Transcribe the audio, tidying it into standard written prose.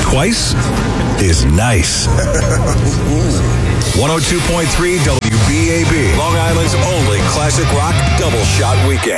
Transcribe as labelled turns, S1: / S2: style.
S1: twice is nice. 102.3 WBAB, Long Island's only classic rock double shot weekend.